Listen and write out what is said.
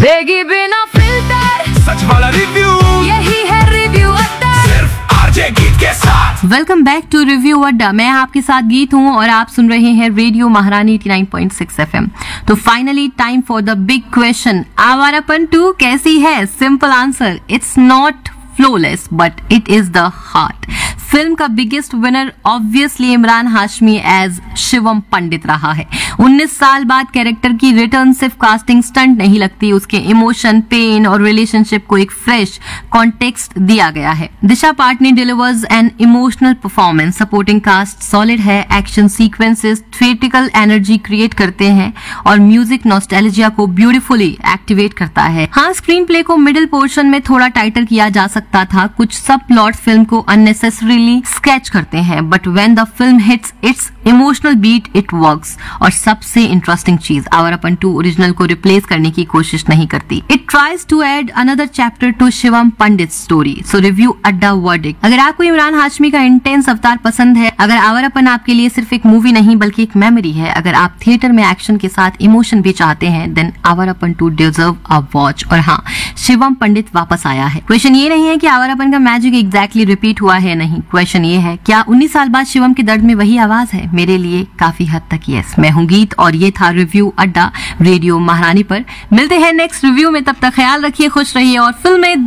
देगी बिना फिल्टर सच वाला रिव्यू, यही है रिव्यू अड्डा, सिर्फ आरजे गीत के साथ। वेलकम बैक टू रिव्यू अड्डा। मैं आपके साथ गीत हूँ और आप सुन रहे हैं रेडियो महारानी 89.6 FM। तो finally time for the big question, Awarapan 2 कैसी है? Simple answer, it's not flawless but it is the heart. Film का biggest winner obviously Imran Hashmi as Shivam पंडित रहा है। 19 साल बाद कैरेक्टर की रिटर्न सिर्फ कास्टिंग स्टंट नहीं लगती, उसके इमोशन, पेन और रिलेशनशिप को एक फ्रेश कॉन्टेक्स्ट दिया गया है। दिशा Patni delivers an emotional performance, supporting cast solid है, action sequences theatrical energy create करते हैं और म्यूजिक नॉस्टैल्जिया को ब्यूटीफुली एक्टिवेट करता है। हाँ, स्क्रीन प्ले को मिडिल पोर्शन में थोड़ा टाइटर किया जा सकता था, कुछ सब प्लॉट्स फिल्म को अननेसेसरीली स्केच करते हैं, but when the film hits it's emotional beat it works. और सबसे इंटरेस्टिंग चीज, आवारापन 2 ओरिजिनल को रिप्लेस करने की कोशिश नहीं करती, it tries to add another chapter two Shivam Pandit story. So review अड्डा वर्डिक्ट, अगर आपको इमरान हाशमी का इंटेंस अवतार पसंद है, अगर आवारापन आपके लिए सिर्फ एक मूवी नहीं बल्कि एक मेमोरी है, अगर आप थिएटर में एक्शन के साथ इमोशन भी चाहते हैं, then Awarapan 2 deserve a watch. और हाँ, शिवम पंडित वापस आया है। क्वेश्चन ये नहीं है कि आवारापन का मैजिक एग्जैक्टली रिपीट हुआ है, नहीं, क्वेश्चन ये है क्या 19 साल बाद शिवम के दर्द में वही आवाज है? मेरे लिए काफी हद तक यस। मैं हूँ गीत और ये था रिव्यू अड्डा रेडियो महारानी पर। मिलते हैं नेक्स्ट रिव्यू में, तब तक ख्याल रखिए, खुश रहिए और फिल्में